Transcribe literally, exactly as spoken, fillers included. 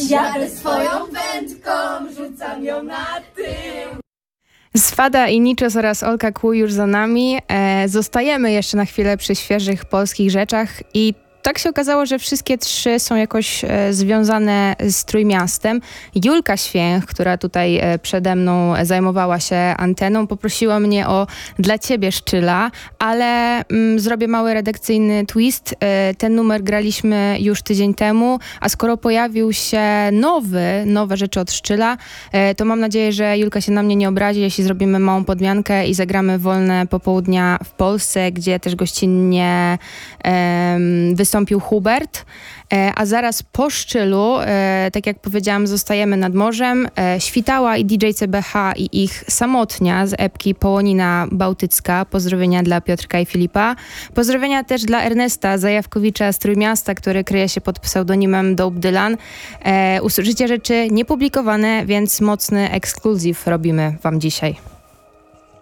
Jadę swoją wędką, rzucam ją na tył. Swada i Niczos oraz Olka Kłu już za nami. E, zostajemy jeszcze na chwilę przy świeżych polskich rzeczach i tak się okazało, że wszystkie trzy są jakoś e, związane z Trójmiastem. Julka Święch, która tutaj e, przede mną zajmowała się anteną, poprosiła mnie o Dla ciebie Szczyla, ale mm, zrobię mały redakcyjny twist. E, ten numer graliśmy już tydzień temu, a skoro pojawił się nowy, nowe rzeczy od Szczyla, e, to mam nadzieję, że Julka się na mnie nie obrazi, jeśli zrobimy małą podmiankę i zagramy Wolne popołudnia w Polsce, gdzie też gościnnie e, wystąpił wystąpił Hubert, a zaraz po Szczylu, tak jak powiedziałam, zostajemy nad morzem. Świtała i D J C B H i ich Samotnia z epki Połonina Bałtycka. Pozdrowienia dla Piotrka i Filipa. Pozdrowienia też dla Ernesta Zajawkowicza z Trójmiasta, który kryje się pod pseudonimem Dope Dylan. Usłyszycie rzeczy niepublikowane, więc mocny ekskluzyw robimy wam dzisiaj.